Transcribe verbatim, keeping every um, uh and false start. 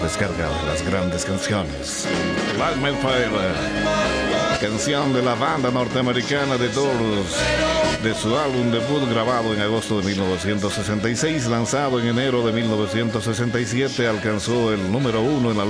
descarga de las grandes canciones. Black Fire, canción de la banda norteamericana The Doors, de su álbum debut grabado en agosto de mil novecientos sesenta y seis, lanzado en enero de mil novecientos sesenta y siete, alcanzó el número uno en la